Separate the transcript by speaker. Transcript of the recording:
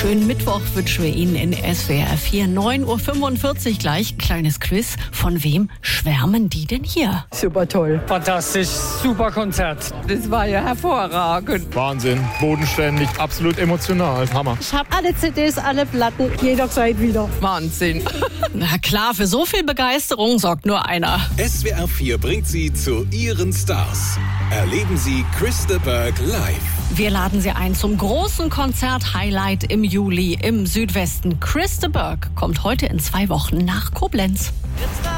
Speaker 1: Schönen Mittwoch wünschen wir Ihnen in SWR 4, 9.45 Uhr gleich. Kleines Quiz. Von wem schwärmen die denn hier?
Speaker 2: Super toll.
Speaker 3: Fantastisch, super Konzert.
Speaker 2: Das war ja hervorragend.
Speaker 4: Wahnsinn, bodenständig, absolut emotional, Hammer.
Speaker 5: Ich habe alle CDs, alle Platten, jederzeit wieder.
Speaker 2: Wahnsinn.
Speaker 1: Na klar, für so viel Begeisterung sorgt nur einer.
Speaker 6: SWR 4 bringt Sie zu Ihren Stars. Erleben Sie Chris de Burgh live.
Speaker 1: Wir laden Sie ein zum großen Konzert-Highlight im Juli im Südwesten. Chris de Burgh kommt heute in 2 Wochen nach Koblenz.
Speaker 7: It's